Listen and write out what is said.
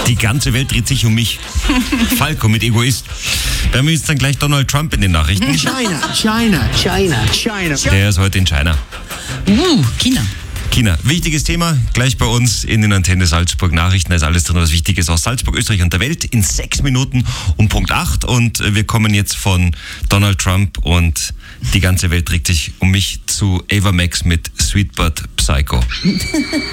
Die ganze Welt dreht sich um mich. Falco mit Egoist. Bei mir ist dann gleich Donald Trump in den Nachrichten. China. Der ist heute in China. China. China. Wichtiges Thema, gleich bei uns in den Antenne Salzburg Nachrichten. Da ist alles drin, was wichtig ist aus Salzburg, Österreich und der Welt in 6 Minuten um Punkt 8. Und wir kommen jetzt von Donald Trump und die ganze Welt dreht sich um mich zu Ava Max mit Sweetbutt Psycho.